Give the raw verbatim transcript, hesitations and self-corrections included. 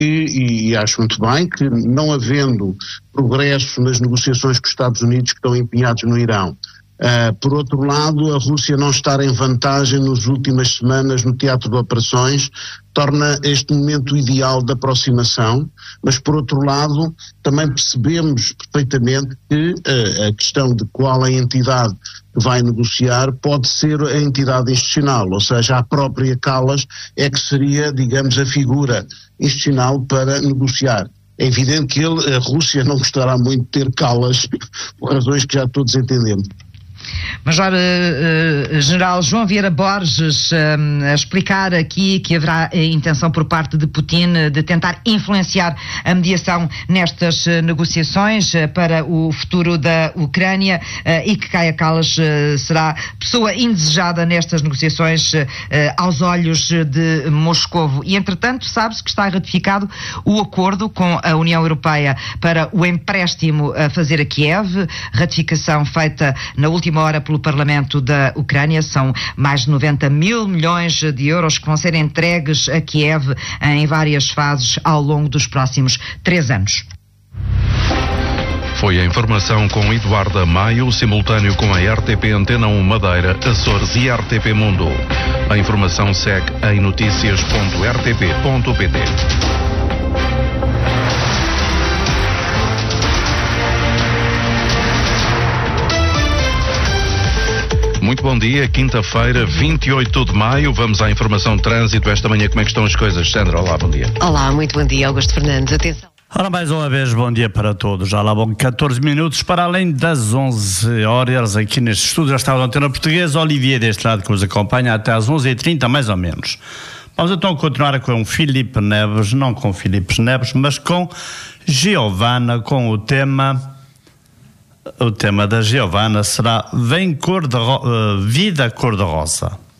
e, e acho muito bem que, não havendo progresso nas negociações com os Estados Unidos que estão empenhados no Irão, Uh, por outro lado, a Rússia não estar em vantagem nas últimas semanas no teatro de operações torna este momento ideal de aproximação, mas por outro lado também percebemos perfeitamente que uh, a questão de qual a entidade que vai negociar pode ser a entidade institucional, ou seja, a própria Kallas é que seria, digamos, a figura institucional para negociar. É evidente que ele, a Rússia não gostará muito de ter Kallas, por razões que já todos entendemos. Major uh, uh, General João Vieira Borges, uh, a explicar aqui que haverá a intenção por parte de Putin de tentar influenciar a mediação nestas uh, negociações uh, para o futuro da Ucrânia uh, e que Kaja Kallas uh, será pessoa indesejada nestas negociações uh, aos olhos de Moscovo. E, entretanto, sabe-se que está ratificado o acordo com a União Europeia para o empréstimo a fazer a Kiev, ratificação feita na última hora pelo Parlamento da Ucrânia. São mais de noventa mil milhões de euros que vão ser entregues a Kiev em várias fases ao longo dos próximos três anos. Foi a informação com Eduardo Maio, simultâneo com a R T P Antena um Madeira, Açores e R T P Mundo. A informação segue em notícias ponto r t p ponto p t. Muito bom dia, quinta-feira, vinte e oito de maio, vamos à informação de trânsito. Esta manhã, como é que estão as coisas? Sandra, olá, bom dia. Olá, muito bom dia, Augusto Fernandes, atenção. Ora, mais uma vez, bom dia para todos. Já lá vão catorze minutos para além das onze horas aqui neste estúdio. Já está a Antena Portuguesa, Olivier deste lado que nos acompanha até às onze e trinta, mais ou menos. Vamos então continuar com Filipe Neves, não com Filipe Neves, mas com Giovana, com o tema... O tema da Giovana será Vem cor de ro- uh, Vida Cor-de-Rosa.